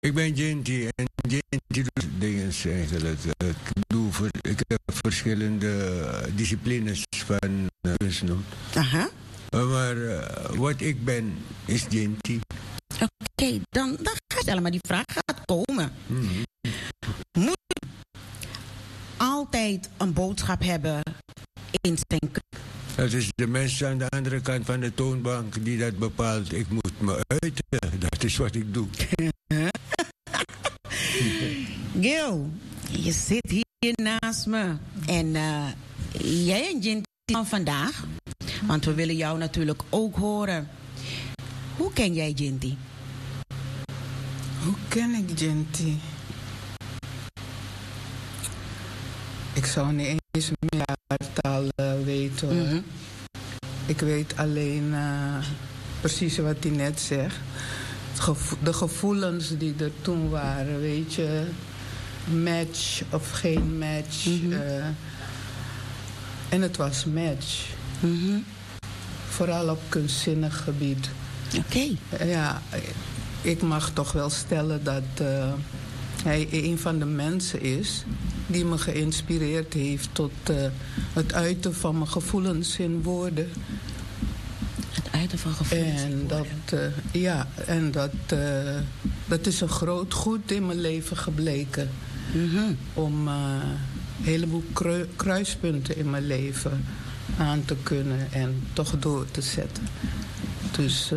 Ik ben Jinty en Jinty doet dingen eigenlijk. Ik heb verschillende disciplines van kunstnoem. Aha. Maar wat ik ben is Jinty. Oké, dan ga je stellen, maar die vraag gaat komen. Mm-hmm. Moet je altijd een boodschap hebben in zijn kunst? Dat is de mens aan de andere kant van de toonbank die dat bepaalt. Ik moet me uiten. Dat is wat ik doe. Gil, je zit hier naast me. En jij en Jinty van vandaag. Want we willen jou natuurlijk ook horen. Hoe ken jij Jinty? Hoe ken ik Jinty? Ik zou niet eens meer jaartal weten. Hoor. Mm-hmm. Ik weet alleen precies wat hij net zegt. De gevoelens die er toen waren, weet je. Match of geen match. Mm-hmm. En het was match. Mm-hmm. Vooral op kunstzinnig gebied. Oké. Ja, ik mag toch wel stellen dat hij een van de mensen is die me geïnspireerd heeft tot het uiten van mijn gevoelens in woorden. Het uiten van gevoelens in woorden. Dat is een groot goed in mijn leven gebleken. Mm-hmm. Om een heleboel kruispunten in mijn leven aan te kunnen en toch door te zetten. Dus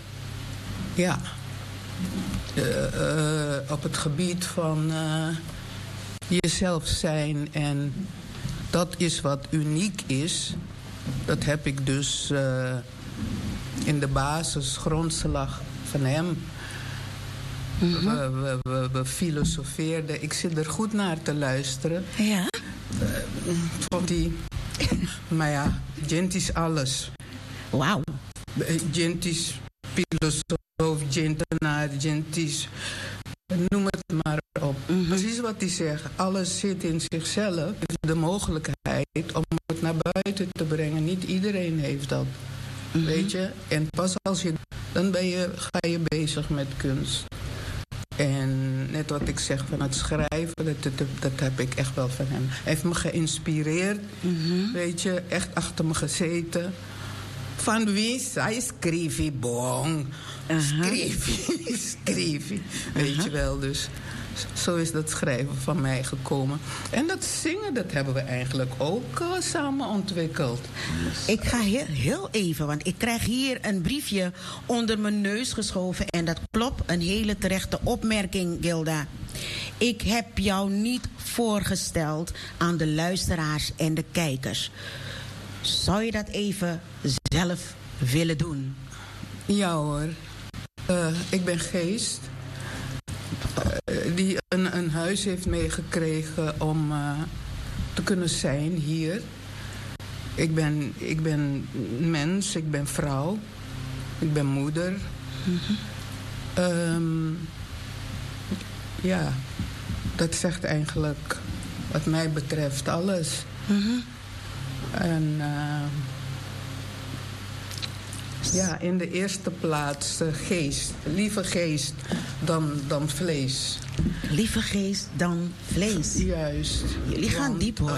op het gebied van jezelf zijn en dat is wat uniek is. Dat heb ik dus in de basis, grondslag van hem. Mm-hmm. We filosofeerden. Ik zit er goed naar te luisteren. Ja? Vond hij... Maar ja, Jinty is alles. Wauw. Jinty is filosoof, Jintenaar, Jinty is... Noem het maar op. Mm-hmm. Precies wat hij zegt. Alles zit in zichzelf. De mogelijkheid om het naar buiten te brengen. Niet iedereen heeft dat. Mm-hmm. Weet je? En pas als je... Dan ga je bezig met kunst. En net wat ik zeg van het schrijven, dat heb ik echt wel van hem. Hij heeft me geïnspireerd, mm-hmm. Weet je, echt achter me gezeten. Van wie zij schreef bon. Schreef. Weet je wel, dus zo is dat schrijven van mij gekomen. En dat zingen, dat hebben we eigenlijk ook samen ontwikkeld. Ik ga heel even, want ik krijg hier een briefje onder mijn neus geschoven. En dat klopt, een hele terechte opmerking, Gilda. Ik heb jou niet voorgesteld aan de luisteraars en de kijkers. Zou je dat even zelf willen doen? Ja hoor. Ik ben Geest. Die een huis heeft meegekregen om te kunnen zijn hier. Ik ben mens, ik ben vrouw. Ik ben moeder. Mm-hmm. Ja, dat zegt eigenlijk wat mij betreft alles. Mm-hmm. En... ja, in de eerste plaats geest. Liever geest dan vlees. Liever geest dan vlees. Juist. Jullie gaan diep hoor.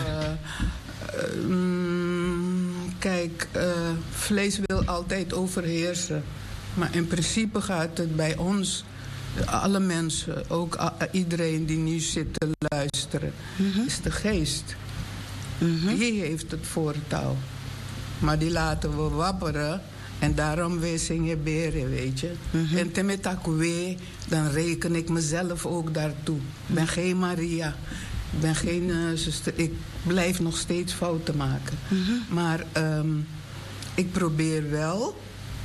Kijk, vlees wil altijd overheersen. Maar in principe gaat het bij ons, alle mensen, ook iedereen die nu zit te luisteren, mm-hmm. is de geest. Mm-hmm. Die heeft het voortouw. Maar die laten we wapperen. En daarom we zingen beren, weet je. Mm-hmm. En temetakwe, dan reken ik mezelf ook daartoe. Ik ben geen Maria. Ik ben geen zuster. Ik blijf nog steeds fouten maken. Mm-hmm. Maar ik probeer wel...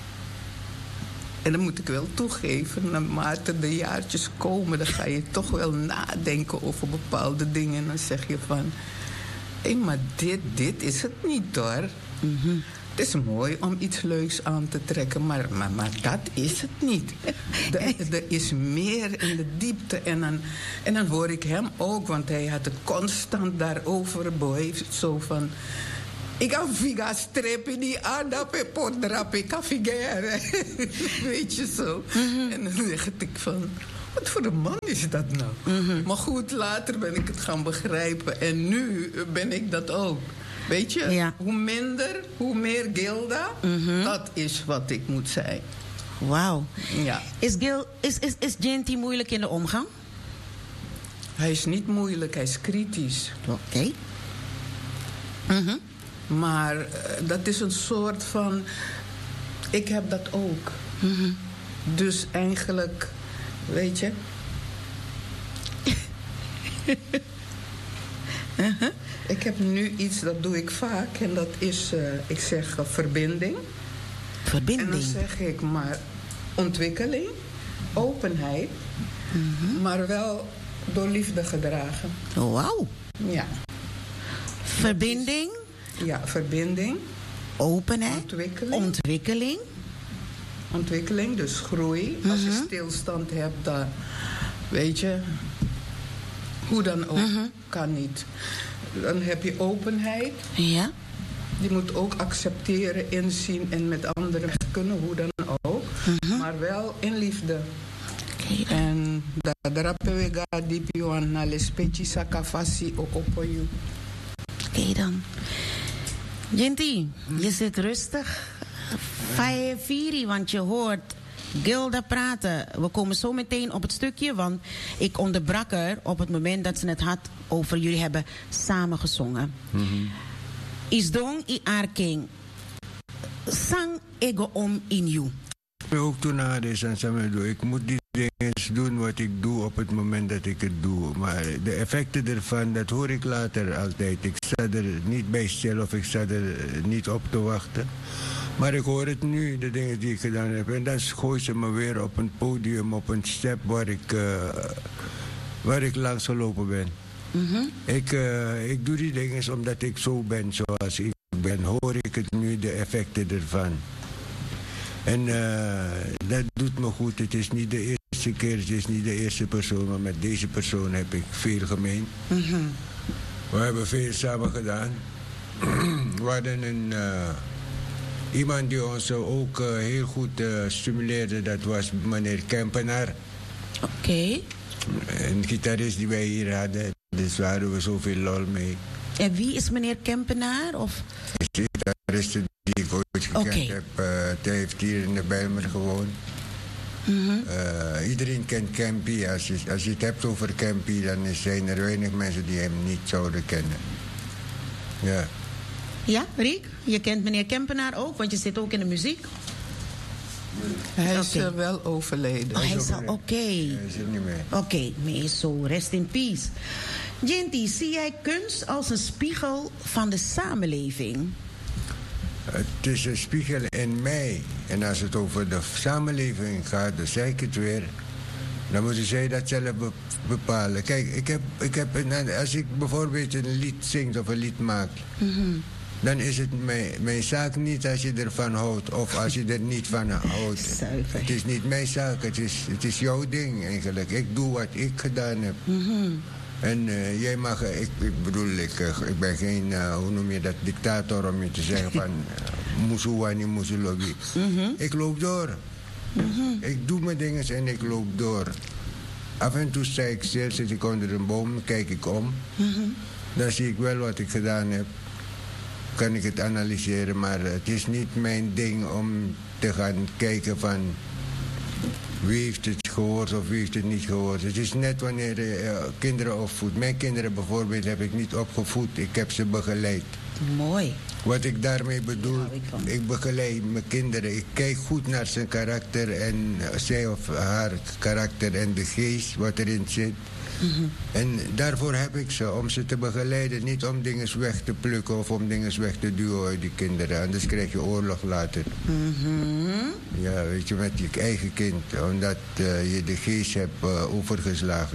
En dan moet ik wel toegeven, naarmate de jaartjes komen... dan ga je toch wel nadenken over bepaalde dingen. En dan zeg je van... hé, maar dit is het niet, hoor. Mm-hmm. Het is mooi om iets leuks aan te trekken, maar dat is het niet. Er is meer in de diepte. En dan hoor ik hem ook, want hij had het constant daarover. Heeft het zo van... Ik ga figa strepen die aardappel potrap. Ik ga figeren. Weet je zo. Mm-hmm. En dan zeg ik van... Wat voor een man is dat nou? Maar goed, later ben ik het gaan begrijpen. En nu ben ik dat ook. Weet je, Ja. hoe minder, hoe meer Gilda. Dat is wat ik moet zijn. Wauw. Ja. Is Genty moeilijk in de omgang? Hij is niet moeilijk, hij is kritisch. Oké. Maar dat is een soort van... Ik heb dat ook. Dus eigenlijk, weet je... Ik heb nu iets, dat doe ik vaak. En dat is, ik zeg verbinding. Verbinding. En dan zeg ik maar ontwikkeling, openheid. Maar wel door liefde gedragen. Wauw. Ja. Verbinding, Ja, verbinding, openheid, ontwikkeling. Ontwikkeling, dus groei. Als je stilstand hebt, dan weet je, hoe dan ook, kan niet. Dan heb je openheid. Ja. Je moet ook accepteren, inzien en met anderen kunnen, hoe dan ook. Maar wel in liefde. Oké. En daar hebben we diepjoan na lespetje sakafasi opoyu. Oké dan. Genty, je zit rustig. Firi, want je hoort Gilda praten. We komen zo meteen op het stukje, want ik onderbrak haar op het moment dat ze het had over jullie hebben samen gezongen. Isdong i arking. Sang ego om in you. Ook toen ik moet die dingen doen wat ik doe op het moment dat ik het doe. Maar de effecten ervan, dat hoor ik later altijd. Ik sta er niet bij stil of ik sta er niet op te wachten. Maar ik hoor het nu, de dingen die ik gedaan heb. En dan gooit ze me weer op een podium, op een step waar ik langs gelopen ben. Ik doe die dingen omdat ik zo ben zoals ik ben. Hoor ik het nu, de effecten ervan. En dat doet me goed. Het is niet de eerste keer, het is niet de eerste persoon, maar met deze persoon heb ik veel gemeen. We hebben veel samen gedaan. We hadden iemand die ons ook heel goed stimuleerde, dat was meneer Kempenaar. Oké. Een gitarist die wij hier hadden, dus daar hadden we zoveel lol mee. En wie is meneer Kempenaar? Of? De gitarist die ik ooit gekend heb, hij heeft hier in de Bijlmer gewoond. Iedereen kent Kempie. Als je het hebt over Kempie, dan zijn er weinig mensen die hem niet zouden kennen. Ja. Ja, Riek? Je kent meneer Kempenaar ook, want je zit ook in de muziek. Hij is wel overleden. Oh, hij is al, oké. Hij is er niet meer. Oké, nee, zo, rest in peace. Genty, zie jij kunst als een spiegel van de samenleving? Het is een spiegel in mij. En als het over de samenleving gaat, dan zeg ik het weer. Dan moeten zij dat zelf bepalen. Kijk, als ik bijvoorbeeld een lied zing of een lied maak, dan is het mijn zaak niet als je ervan houdt of als je er niet van houdt. Zuiver. Het is niet mijn zaak, het is jouw ding eigenlijk. Ik doe wat ik gedaan heb. En jij mag, ik bedoel, ik ben geen, hoe noem je dat, dictator om je te zeggen van Musuwani, Musulogi. Ik loop door. Ik doe mijn dingen en ik loop door. Af en toe sta ik stil, zit ik onder een boom, kijk ik om. Dan zie ik wel wat ik gedaan heb. Kan ik het analyseren, maar het is niet mijn ding om te gaan kijken van wie heeft het gehoord of wie heeft het niet gehoord. Het is net wanneer je kinderen opvoedt. Mijn kinderen bijvoorbeeld heb ik niet opgevoed, ik heb ze begeleid. Mooi. Wat ik daarmee bedoel, Daar hou ik van. ik begeleid mijn kinderen. Ik kijk goed naar zijn karakter en zij of haar karakter en de geest wat erin zit. En daarvoor heb ik ze, om ze te begeleiden. Niet om dingen weg te plukken of om dingen weg te duwen uit die kinderen. Anders krijg je oorlog later. Ja, weet je, met je eigen kind. Omdat je de geest hebt overgeslagen.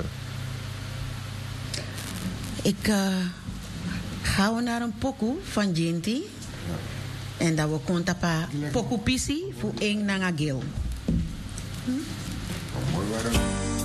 Gaan we naar een pokoe van Genty. En dat we kontapa pokoe pisi voor één nanga gil. Mooi warm.